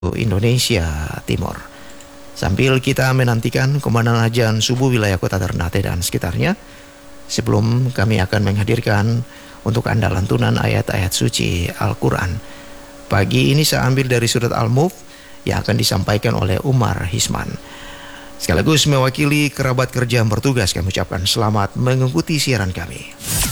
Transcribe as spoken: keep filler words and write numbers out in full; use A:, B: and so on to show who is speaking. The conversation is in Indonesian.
A: Indonesia Timur. Sambil kita menantikan kumandang azan subuh wilayah kota Ternate dan sekitarnya, sebelum kami akan menghadirkan untuk Anda lantunan ayat-ayat suci Al-Quran. Pagi ini saya ambil dari surat Al-Mulk yang akan disampaikan oleh Umar Hisman. Sekaligus mewakili kerabat kerja yang bertugas, kami ucapkan selamat mengikuti siaran kami.